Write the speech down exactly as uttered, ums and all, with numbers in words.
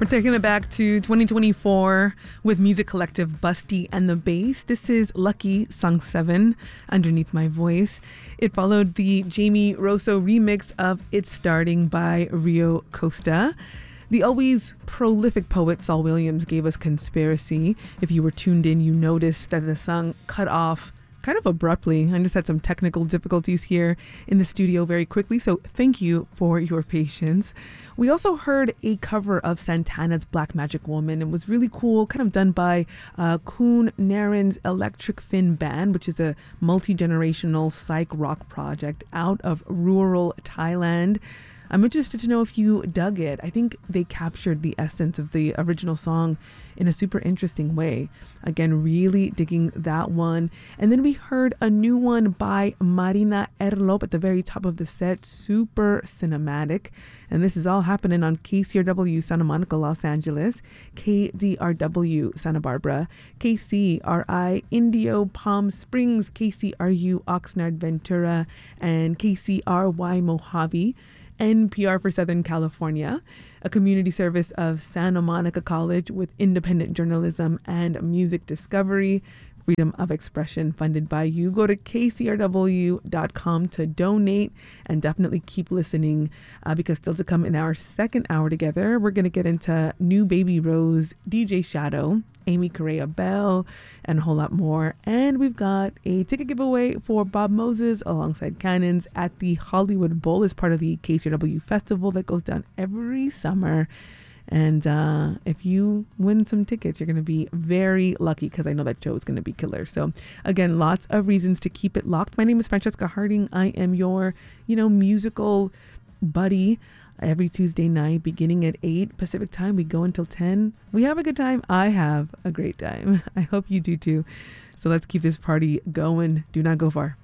We're taking it back to twenty twenty-four with music collective Busty and the Bass. This is Lucky, song seven, Underneath My Voice. It followed the Jamie Rosso remix of It's Starting by Rio Costa. The always prolific poet Saul Williams gave us Conspiracy. If you were tuned in, you noticed that the song cut off kind of abruptly. I just had some technical difficulties here in the studio very quickly, so thank you for your patience. We also heard a cover of Santana's Black Magic Woman. It was really cool, kind of done by uh, Koen Naren's Electric Fin Band, which is a multi-generational psych rock project out of rural Thailand. I'm interested to know if you dug it. I think they captured the essence of the original song in a super interesting way. Again, really digging that one. And then we heard a new one by Marina Erlop at the very top of the set. Super cinematic. And this is all happening on K C R W Santa Monica, Los Angeles, K D R W Santa Barbara, K C R I Indio Palm Springs, K C R U Oxnard Ventura, and K C R Y Mojave. N P R for Southern California, a community service of Santa Monica College with independent journalism and music discovery, freedom of expression funded by you. Go to K C R W dot com to donate and definitely keep listening uh, because still to come in our second hour together, we're going to get into New Baby Rose, D J Shadow, Amy Correa Bell, and a whole lot more. And we've got a ticket giveaway for Bob Moses alongside Cannons at the Hollywood Bowl as part of the K C R W festival that goes down every summer. And uh, if you win some tickets, you're going to be very lucky because I know that show is going to be killer. So again, lots of reasons to keep it locked. My name is Francesca Harding. I am your, you know, musical buddy. Every Tuesday night, beginning at eight Pacific time, we go until ten. We have a good time. I have a great time. I hope you do too. So let's keep this party going. Do not go far.